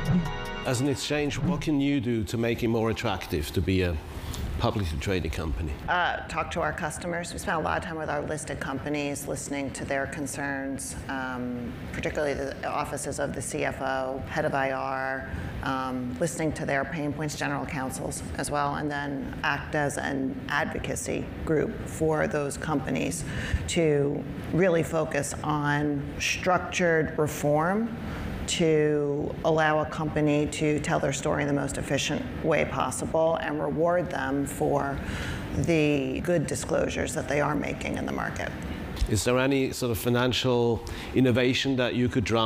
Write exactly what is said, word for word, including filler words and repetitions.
As an exchange, what can you do to make it more attractive to be a publicly traded company? Uh, talk to our customers. We spend a lot of time with our listed companies, listening to their concerns, um, particularly the offices of the C F O, head of I R, um, listening to their pain points, general counsels as well, and then act as an advocacy group for those companies to really focus on structured reform to allow a company to tell their story in the most efficient way possible and reward them for the good disclosures that they are making in the market. Is there any sort of financial innovation that you could drive